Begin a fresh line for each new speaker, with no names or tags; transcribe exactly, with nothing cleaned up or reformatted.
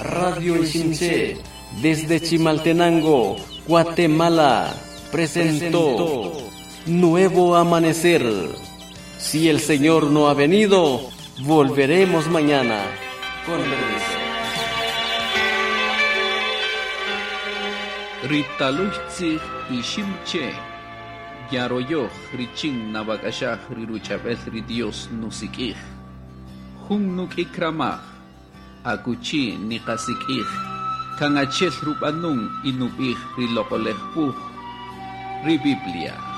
Radio Ishimche, desde Chimaltenango, Guatemala, presentó Nuevo Amanecer. Si el Señor no ha venido, volveremos mañana. Con permiso.
Ritaluchzi Ishimche, Yaroyo, Richin Navagashah, Riruchabel, Ridios, Nusikih, Hung Nuk Ikramah, Akuchi, Nikasikih, Kangachel Rupanung, Inubih, Rilokolehpuh, Ribiblia.